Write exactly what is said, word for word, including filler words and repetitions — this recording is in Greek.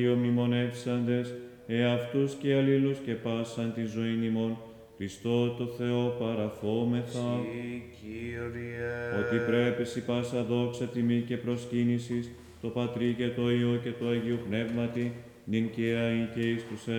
Κύριο μνημονεύσαντες, εαυτούς και αλλήλους και πάσαν τη ζωή ημών, Χριστό το Θεό παραθόμεθα, Συ, Κύριε, ότι πρέπει σοι πάσα δόξα τιμή και προσκύνησης, το Πατρί και το Υιό και το Αγίου Πνεύματι, νυν και αεί και εις τους